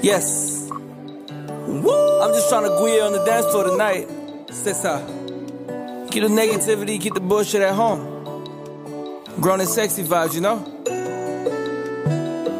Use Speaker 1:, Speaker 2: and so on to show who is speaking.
Speaker 1: Yes. Woo! I'm just trying to guia on the dance floor tonight. C'est ça. Keep the negativity, keep the bullshit at home. Grown and sexy vibes, you know?